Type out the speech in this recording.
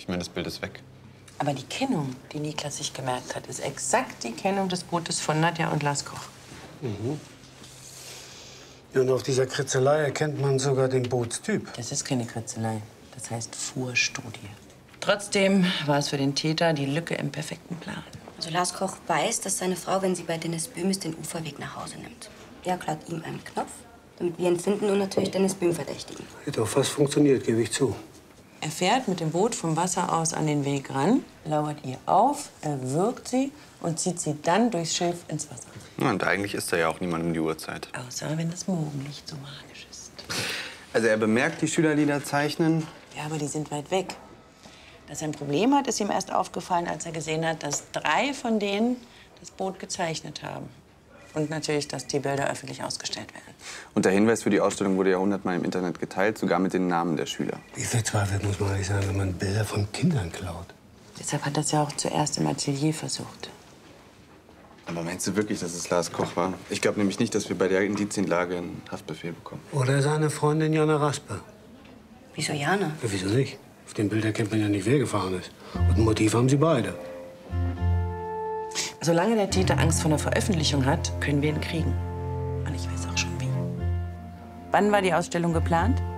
meine, das Bild ist weg. Aber die Kennung, die Niklas sich gemerkt hat, ist exakt die Kennung des Bootes von Nadja und Lars Koch. Mhm. Ja, und auf dieser Kritzelei erkennt man sogar den Bootstyp. Das ist keine Kritzelei. Das heißt Vorstudie. Trotzdem war es für den Täter die Lücke im perfekten Plan. Also Lars Koch weiß, dass seine Frau, wenn sie bei Dennis Böhm ist, den Uferweg nach Hause nimmt. Er klaut ihm einen Knopf, damit wir ihn finden und natürlich Dennis Böhm verdächtigen. Hätte auch fast funktioniert, gebe ich zu. Er fährt mit dem Boot vom Wasser aus an den Weg ran, lauert ihr auf, erwürgt sie und zieht sie dann durchs Schilf ins Wasser. Ja, und eigentlich ist da ja auch niemand um die Uhrzeit. Außer wenn das Morgenlicht so magisch ist. Also er bemerkt die Schüler, die da zeichnen. Ja, aber die sind weit weg. Dass er ein Problem hat, ist ihm erst aufgefallen, als er gesehen hat, dass 3 von denen das Boot gezeichnet haben. Und natürlich, dass die Bilder öffentlich ausgestellt werden. Und der Hinweis für die Ausstellung wurde ja 100-mal im Internet geteilt, sogar mit den Namen der Schüler. Wie verzweifelt muss man eigentlich sein, wenn man Bilder von Kindern klaut? Deshalb hat er es ja auch zuerst im Atelier versucht. Aber meinst du wirklich, dass es Lars Koch war? Ich glaube nämlich nicht, dass wir bei der Indizienlage einen Haftbefehl bekommen. Oder seine Freundin Jana Raspe. Wieso Jana? Ja, wieso nicht? Auf den Bildern kennt man ja nicht, wer gefahren ist. Und ein Motiv haben sie beide. Solange der Täter Angst vor einer Veröffentlichung hat, können wir ihn kriegen. Und ich weiß auch schon wie. Wann war die Ausstellung geplant?